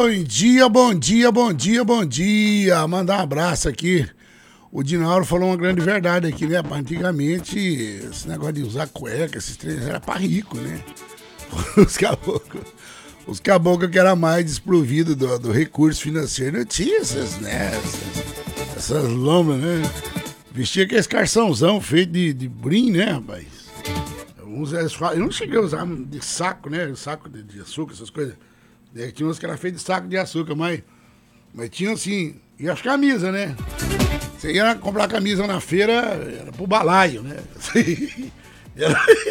Bom dia, bom dia, bom dia, bom dia. Mandar um abraço aqui. O Dinauro falou uma grande verdade aqui, né? Antigamente, esse negócio de usar cueca, esses treinos era pra rico, né? Os caboclos que eram mais desprovidos do recurso financeiro não tinha essas, né? Essas lombas, né? Vestia aqueles carçãozão feito de brim, né, rapaz? Eu não cheguei a usar de saco, né? Saco de açúcar, essas coisas. Tinha uns que eram feitos de saco de açúcar, mas tinha assim. E as camisas, né? Você ia comprar camisa na feira, era pro balaio, né?